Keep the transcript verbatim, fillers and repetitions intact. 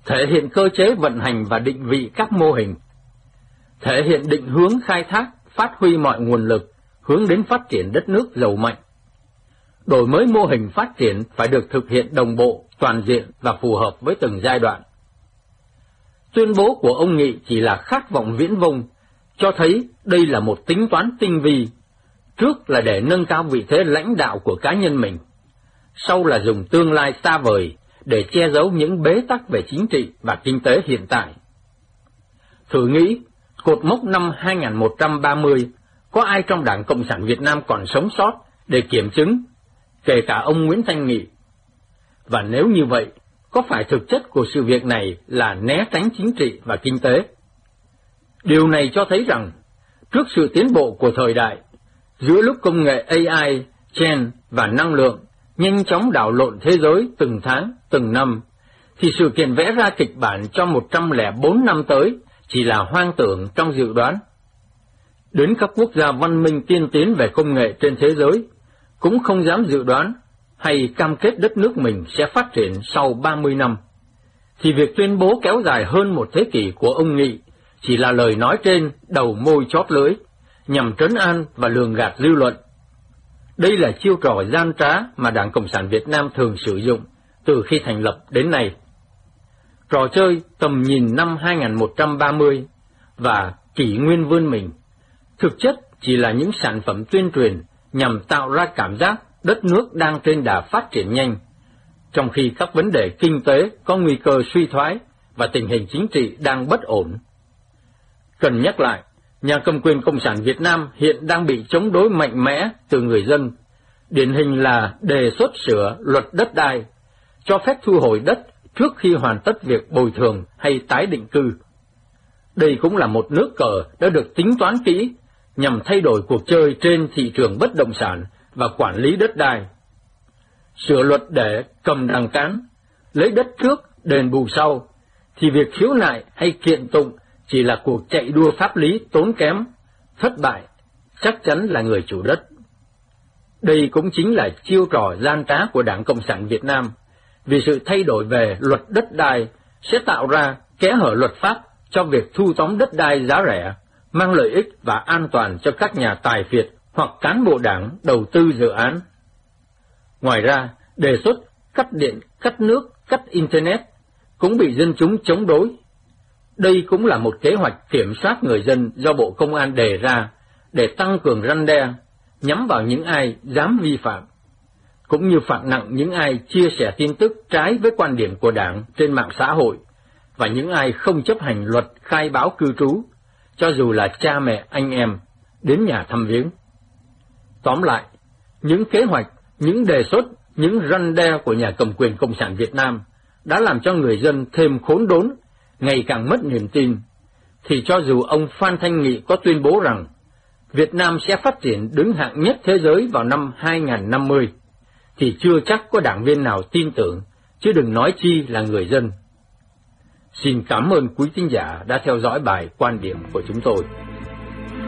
thể hiện cơ chế vận hành và định vị các mô hình, thể hiện định hướng khai thác, phát huy mọi nguồn lực, hướng đến phát triển đất nước giàu mạnh. Đổi mới mô hình phát triển phải được thực hiện đồng bộ, toàn diện và phù hợp với từng giai đoạn. Tuyên bố của ông Nghị chỉ là khát vọng viễn vông, cho thấy đây là một tính toán tinh vi, trước là để nâng cao vị thế lãnh đạo của cá nhân mình, sau là dùng tương lai xa vời để che giấu những bế tắc về chính trị và kinh tế hiện tại. Thử nghĩ, cột mốc năm hai nghìn một trăm ba mươi, có ai trong Đảng Cộng sản Việt Nam còn sống sót để kiểm chứng, kể cả ông Nguyễn Thanh Nghị? Và nếu như vậy, có phải thực chất của sự việc này là né tránh chính trị và kinh tế? Điều này cho thấy rằng, trước sự tiến bộ của thời đại, giữa lúc công nghệ a i, gen và năng lượng nhanh chóng đảo lộn thế giới từng tháng, từng năm, thì sự kiện vẽ ra kịch bản cho một trăm lẻ bốn năm tới chỉ là hoang tưởng trong dự đoán. Đến các quốc gia văn minh tiên tiến về công nghệ trên thế giới cũng không dám dự đoán hay cam kết đất nước mình sẽ phát triển sau ba mươi năm, thì việc tuyên bố kéo dài hơn một thế kỷ của ông Nghị chỉ là lời nói trên đầu môi chóp lưỡi, nhằm trấn an và lường gạt dư luận. Đây là chiêu trò gian trá mà Đảng Cộng sản Việt Nam thường sử dụng từ khi thành lập đến nay. Trò chơi tầm nhìn năm hai nghìn một trăm ba mươi và kỷ nguyên vươn mình thực chất chỉ là những sản phẩm tuyên truyền nhằm tạo ra cảm giác đất nước đang trên đà phát triển nhanh, trong khi các vấn đề kinh tế có nguy cơ suy thoái và tình hình chính trị đang bất ổn. Cần nhắc lại, nhà cầm quyền Cộng sản Việt Nam hiện đang bị chống đối mạnh mẽ từ người dân, điển hình là đề xuất sửa luật đất đai, cho phép thu hồi đất trước khi hoàn tất việc bồi thường hay tái định cư. Đây cũng là một nước cờ đã được tính toán kỹ nhằm thay đổi cuộc chơi trên thị trường bất động sản và quản lý đất đai. Sửa luật để cầm đằng cán, lấy đất trước, đền bù sau, thì việc khiếu nại hay kiện tụng chỉ là cuộc chạy đua pháp lý tốn kém, thất bại, chắc chắn là người chủ đất. Đây cũng chính là chiêu trò gian trá của Đảng Cộng sản Việt Nam, vì sự thay đổi về luật đất đai sẽ tạo ra kẽ hở luật pháp cho việc thu tóm đất đai giá rẻ, mang lợi ích và an toàn cho các nhà tài phiệt hoặc cán bộ đảng đầu tư dự án. Ngoài ra, đề xuất cắt điện, cắt nước, cắt Internet cũng bị dân chúng chống đối. Đây cũng là một kế hoạch kiểm soát người dân do Bộ Công an đề ra để tăng cường răn đe, nhắm vào những ai dám vi phạm, cũng như phạt nặng những ai chia sẻ tin tức trái với quan điểm của Đảng trên mạng xã hội và những ai không chấp hành luật khai báo cư trú, cho dù là cha mẹ, anh em, đến nhà thăm viếng. Tóm lại, những kế hoạch, những đề xuất, những răn đe của nhà cầm quyền Cộng sản Việt Nam đã làm cho người dân thêm khốn đốn, ngày càng mất niềm tin, thì cho dù ông Phan Thanh Nghị có tuyên bố rằng Việt Nam sẽ phát triển đứng hạng nhất thế giới vào năm hai nghìn năm mươi, thì chưa chắc có đảng viên nào tin tưởng, chứ đừng nói chi là người dân. Xin cảm ơn quý thính giả đã theo dõi bài quan điểm của chúng tôi.